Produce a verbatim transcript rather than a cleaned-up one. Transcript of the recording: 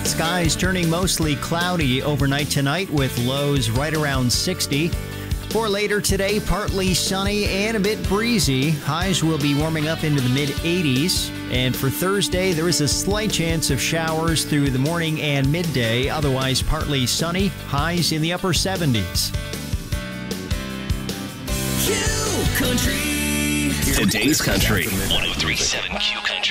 Skies turning mostly cloudy overnight tonight with lows right around sixty. For later today, partly sunny and a bit breezy. Highs will be warming up into the mid eighties. And for Thursday, there is a slight chance of showers through the morning and midday. Otherwise, partly sunny. Highs in the upper seventies. Q Country. Today's Country. one oh three point seven Q Country.